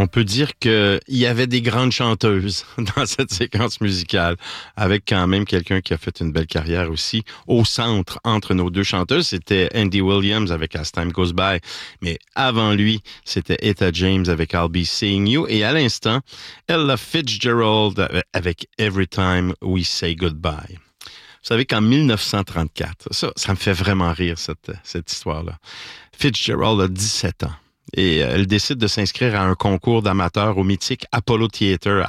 On peut dire qu'il y avait des grandes chanteuses dans cette séquence musicale, avec quand même quelqu'un qui a fait une belle carrière aussi. Au centre, entre nos deux chanteuses, c'était Andy Williams avec As Time Goes By, mais avant lui, c'était Etta James avec I'll Be Seeing You, et à l'instant, Ella Fitzgerald avec Every Time We Say Goodbye. Vous savez qu'en 1934, ça me fait vraiment rire, cette histoire-là. Fitzgerald a 17 ans. Et elle décide de s'inscrire à un concours d'amateurs au mythique Apollo Theater